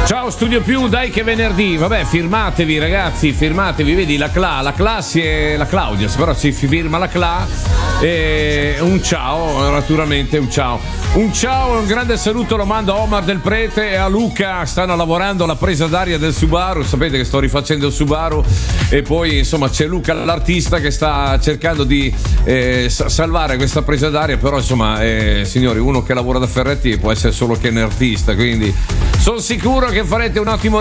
Ciao Studio Più, dai che venerdì, vabbè, firmatevi ragazzi, firmatevi, vedi la Cla è la Claudia, però si firma la Cla, e un ciao, naturalmente un ciao, un grande saluto lo mando a Omar Del Prete e a Luca, stanno lavorando alla presa d'aria del Subaru, sapete che sto rifacendo il Subaru, e poi insomma c'è Luca l'artista che sta cercando di salvare questa presa d'aria, però insomma signori, uno che lavora da Ferretti può essere solo che un artista, quindi sono sicuro che farete un ottimo